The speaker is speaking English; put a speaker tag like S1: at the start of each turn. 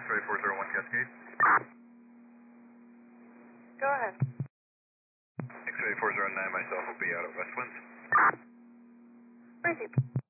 S1: X-ray 401 Cascade.
S2: Go ahead.
S1: X-ray 409, myself will be out at West Winds.
S2: Repeat.